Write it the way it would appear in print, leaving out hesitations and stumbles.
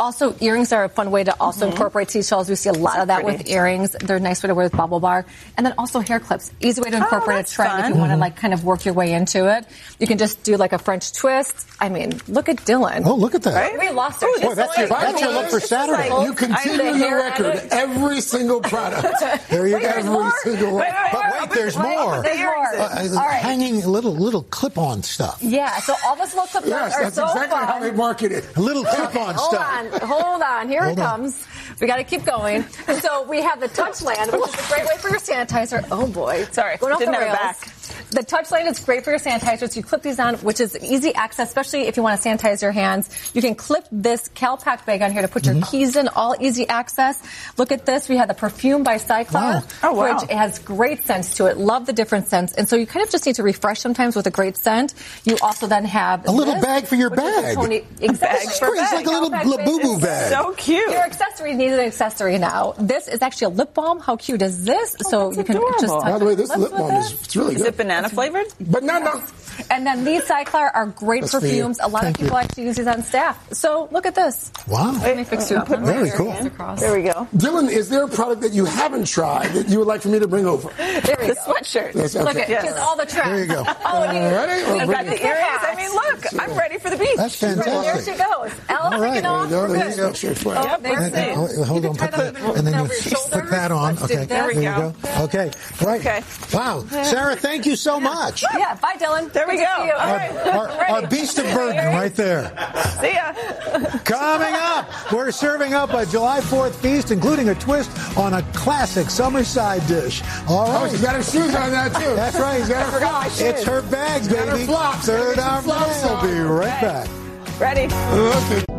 also, earrings are a fun way to also incorporate seashells. We see a lot of that with earrings. They're a nice way to wear with bubble bar. And then also hair clips. Easy way to incorporate a trend if you want to like kind of work your way into it. You can just do like a French twist. I mean, look at Dylan. Oh, look at that. Right? We lost it. Boy, that's your look for Saturday. You continue the record. Every single product. There you go. Every single one. But wait, there's more. There's more. Hanging little clip-on stuff. Yeah, so all this little clip-on Yes, are that's so exactly fun. how they market it. Little clip-on stuff. Hold on. Here it comes. We got to keep going. So we have the Touchland, which is a great way for your sanitizer. Oh, boy. Sorry. Going off the Didn't have it rails. back. The Touchland is great for your sanitizers. You clip these on, which is easy access, especially if you want to sanitize your hands. You can clip this CalPac bag on here to put your keys in, all easy access. Look at this. We have the Perfume by Cyclar, which has great scents to it. Love the different scents. And so you kind of just need to refresh sometimes with a great scent. You also then have a little bag for your bag. Exactly. It's like a little Labubu bag. So cute. Your accessory needs an accessory now. This is actually a lip balm. How cute is this? So you can just touch By the way, this lips lip with balm it. is really good. Is it banana flavored? Banana. And then these Cyclar are great That's for you. perfumes. A lot Thank of people you. actually use these on staff. So look at this. Wow. Let me fix you up. Very cool. There we go. Dylan, is there a product that you haven't tried that you would like for me to bring over? There we The go. sweatshirt. Yes, okay. Look at here's all the trends. There you go. Oh, and Ready? I've got the earrings. I mean, look, I'm ready for the beach. That's there fantastic. she goes. All right. Off. There We're you go. good. Sure, fine. Oh, there's Let's see. it. Hold You on, can put tie that, and then over you your shoulder. put that on. Let's do Okay, this. There we you go. go. Okay, right. Okay. Wow, Sarah, thank you so much. Yeah, bye, Dylan. There we Good to go. see you. All right. Our beast of burden right there. See ya. Coming up, we're serving up a July 4th feast, including a twist on a classic summer side dish. All Oh, right. she's got her shoes on now, too. That's right. I forgot my shoes. It's her bag, got her baby. flops. Third Some hour flops today. We'll be on. right back. Ready? Okay.